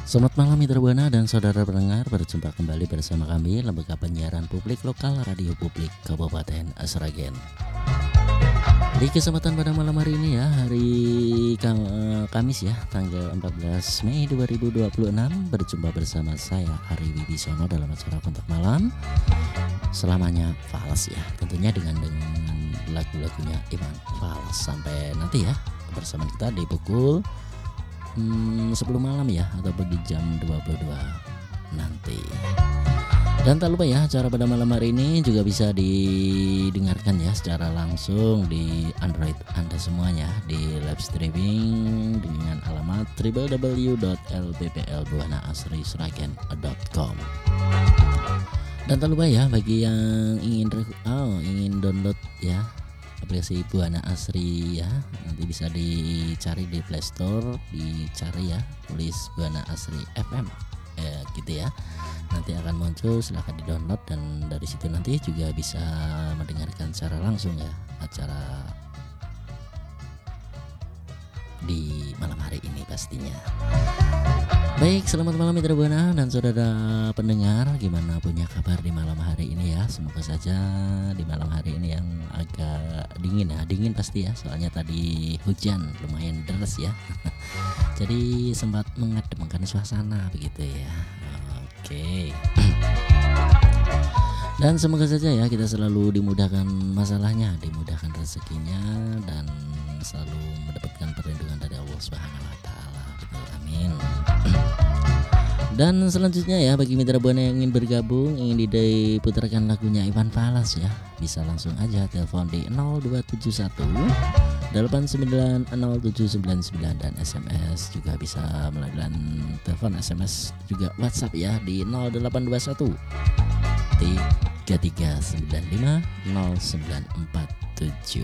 Selamat malam Mitra Buana dan saudara pendengar, berjumpa kembali bersama kami Lembaga Penyiaran Publik Lokal Radio Publik Kabupaten Sragen. Di kesempatan pada malam hari ini ya, hari Kamis ya, tanggal 14 Mei 2026, berjumpa bersama saya Ari Wibisono dalam acara Kontak Malam. Selamanya Fals ya, tentunya dengan lagu-lagunya Iwan Fals sampai nanti ya bersama kita di pukul 10 malam ya, ataupun di jam 22 nanti. Dan tak lupa ya, acara pada malam hari ini juga bisa didengarkan ya secara langsung di Android Anda semuanya, di live streaming dengan alamat www.lbplbuanaasrisragen.com. Dan tak lupa ya, bagi yang ingin download ya aplikasi Buana Asri ya, nanti bisa dicari di Play Store, dicari ya, tulis Buana Asri FM gitu ya, nanti akan muncul, silahkan di-download dan dari situ nanti juga bisa mendengarkan secara langsung ya acara di malam hari ini pastinya. Baik, selamat malam Mitra Buana dan saudara pendengar, gimana punya kabar di malam hari ini ya? Semoga saja di malam hari ini yang agak dingin ya, dingin pasti ya, soalnya tadi hujan lumayan deras ya. Jadi sempat mengademkan suasana begitu ya. Oke. Dan semoga saja ya kita selalu dimudahkan masalahnya, dimudahkan rezekinya, dan selalu mendapatkan perlindungan dari Allah Subhanahu wa taala. Betul, amin. Dan selanjutnya ya, bagi Mitra Buana yang ingin bergabung, ingin diputarkan lagunya Iwan Fals ya, bisa langsung aja telepon di 0271 890799 dan SMS juga bisa melalui telepon, SMS juga WhatsApp ya di 0821 3395 0947.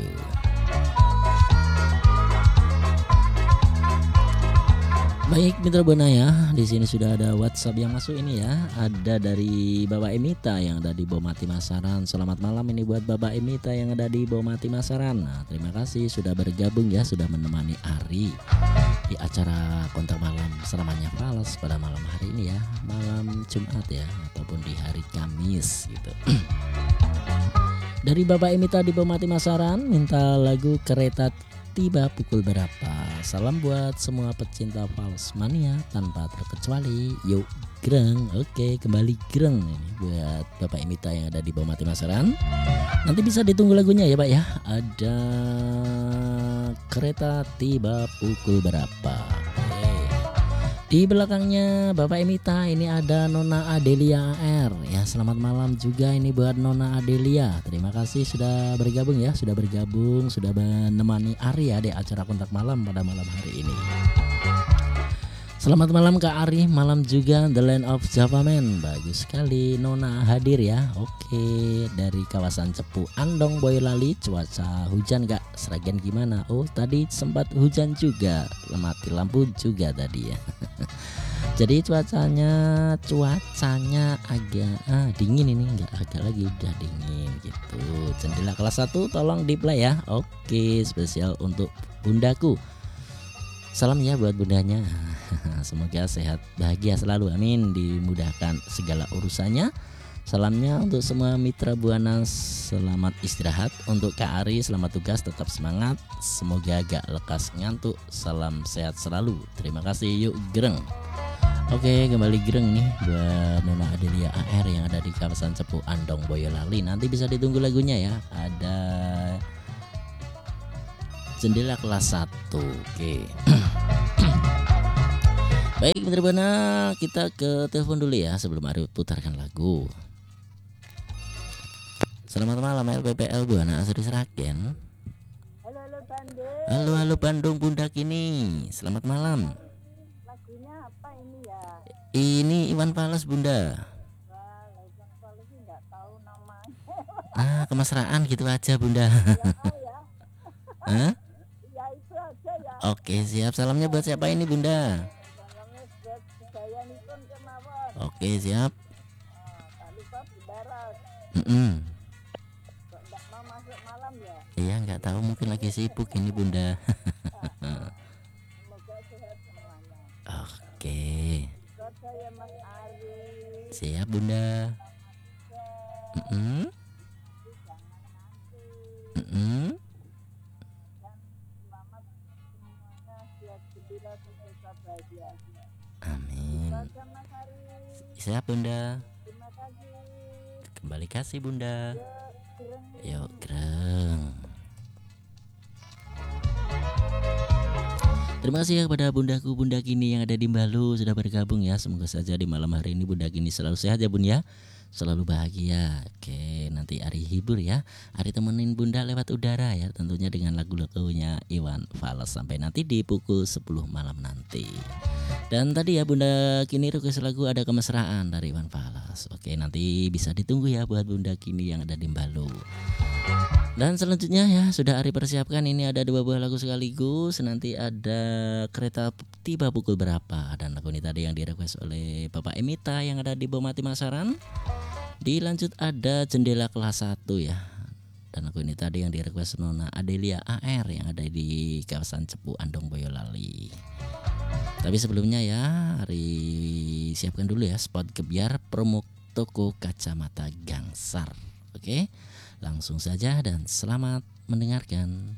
Baik Mitra Buana ya, di sini sudah ada WhatsApp yang masuk ini ya. Ada dari Bapak Emita yang ada di Bomati Masaran. Selamat malam ini buat Bapak Emita yang ada di Bomati Masaran. Nah, terima kasih sudah bergabung ya, sudah menemani Ari di acara Kontak Malam selamanya Fals pada malam hari ini ya, malam Jumat ya, ataupun di hari Kamis gitu. Dari Bapak Emita di Bomati Masaran minta lagu Kereta Tiba Pukul Berapa. Salam buat semua pecinta Fals mania tanpa terkecuali. Yuk greng. Oke, kembali greng ini buat Bapak Emita yang ada di Bomati Masaran. Nanti bisa ditunggu lagunya ya Pak ya. Ada Kereta Tiba Pukul Berapa. Di belakangnya Bapak Emita ini ada Nona Adelia AR ya. Selamat malam juga ini buat Nona Adelia. Terima kasih sudah bergabung ya, sudah menemani Ari ya di acara Kontak Malam pada malam hari ini. Selamat malam Kak Ari, malam juga The Land of Java Man. Bagus sekali Nona hadir ya. Oke, dari kawasan Cepu Andong Boyolali. Cuaca hujan Kak, Sragen gimana? Oh tadi sempat hujan juga, mati lampu juga tadi ya. Jadi cuacanya agak dingin ini, enggak agak lagi, udah dingin gitu. Jendela kelas 1 tolong di play ya. Oke, spesial untuk bundaku. Salam ya buat bundanya. Semoga sehat bahagia selalu, amin, dimudahkan segala urusannya. Salamnya untuk semua Mitra Buana, selamat istirahat. Untuk Kak Ari, selamat tugas, tetap semangat, semoga gak lekas ngantuk. Salam sehat selalu, terima kasih, yuk greng. Oke, kembali greng nih buat Nona Adelia AR yang ada di kawasan Cepu Andong Boyolali. Nanti bisa ditunggu lagunya ya. Ada Jendela kelas 1. Oke. Baik Mitra Buana, kita ke telepon dulu ya sebelum Ari putarkan lagu. Selamat malam LPPL Buana Asri Sragen. Halo Bandung. Halo Bandung Bunda Kini. Selamat malam. Lagunya apa ini ya? Ini Iwan Fals Bunda. Wah, Iwan Fals sih nggak tahu namanya. Kemesraan gitu aja Bunda. Ya. Hah? Ya itu aja ya. Oke siap, salamnya buat siapa ini Bunda? Salamnya buat Budaya Nipun kemawon. Oke siap. Tak lupa Budaras. Kok Nggak mau masuk malam ya? Iya nggak tahu, mungkin lagi sibuk ini Bunda. Semoga sehat semuanya. Oke. buat saya Mas Ari. Siap Bunda. Mm-mm. Mm-mm. Dan selamat semuanya sehat gembira sukses bahagia. Amin. Baca Mas Ari. Siap Bunda. Terima kasih. Kembali kasih Bunda. Gereng. Yuk greng. Terima kasih ya kepada bundaku bunda kini yang ada di Mbalu sudah bergabung ya. Semoga saja di malam hari ini bunda kini selalu sehat ya bun ya. Selalu bahagia. Oke, nanti Ari hibur ya. Ari temenin bunda lewat udara ya. Tentunya dengan lagu-lagunya Iwan Fals sampai nanti di pukul 10 malam nanti. Dan tadi ya bunda kini request lagu ada kemesraan dari Iwan Fals. Oke, nanti bisa ditunggu ya buat bunda kini yang ada di Mbalu. Dan selanjutnya ya sudah Ari persiapkan, ini ada 2 buah lagu sekaligus. Nanti ada Kereta Tiba Pukul Berapa, dan lagu ini tadi yang direquest oleh Bapak Emita yang ada di Bomati Masaran. Dilanjut ada Jendela Kelas 1 ya, dan lagu ini tadi yang direquest Nona Adelia AR yang ada di kawasan Cepu Andong Boyolali. Tapi sebelumnya ya Ari siapkan dulu ya spot gebyar promo toko kacamata Gangsar. Oke, langsung saja dan selamat mendengarkan.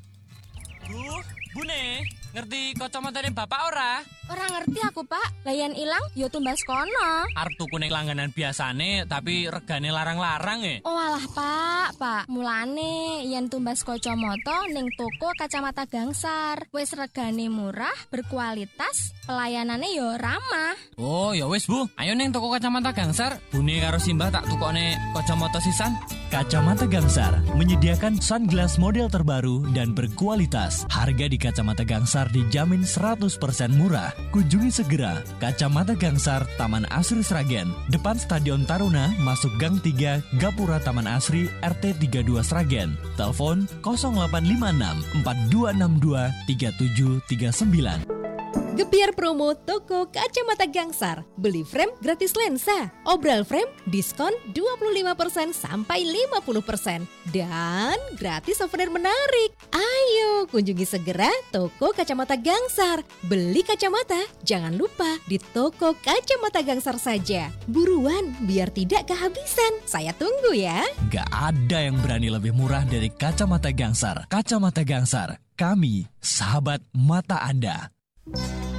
Bune, ngerti kacamata bapak ora? Ora ngerti aku pak, layan ilang yo tumbas kono. Arep tuku ning langganan biasane tapi regane larang-larang Oh alah pak, mulane yen tumbas kacamata ning toko kacamata Gangsar. Wis regane murah, berkualitas, pelayanane yo ramah. Oh ya wis Bu, ayo ning toko kacamata Gangsar. Bune karo Simbah tak tukokne kacamata sisan. Kacamata Gangsar menyediakan sunglass model terbaru dan berkualitas. Harga di Kacamata Gangsar dijamin 100% murah. Kunjungi segera Kacamata Gangsar, Taman Asri Sragen, depan Stadion Taruna, masuk Gang 3, Gapura Taman Asri, RT 32 Sragen. Telepon 0856 4262 3739. Gebyar promo toko kacamata Gangsar. Beli frame gratis lensa, obral frame diskon 25% sampai 50%, dan gratis souvenir menarik. Ayo kunjungi segera toko kacamata Gangsar. Beli kacamata jangan lupa di toko kacamata Gangsar saja. Buruan biar tidak kehabisan. Saya tunggu ya. Gak ada yang berani lebih murah dari Kacamata Gangsar. Kacamata Gangsar, kami sahabat mata Anda.